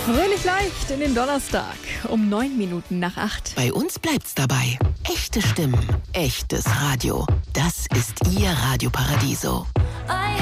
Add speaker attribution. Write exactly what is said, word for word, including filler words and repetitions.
Speaker 1: Fröhlich leicht in den Donnerstag um neun Minuten nach acht.
Speaker 2: Bei uns bleibt's dabei. Echte Stimmen, echtes Radio. Das ist Ihr Radio Paradiso.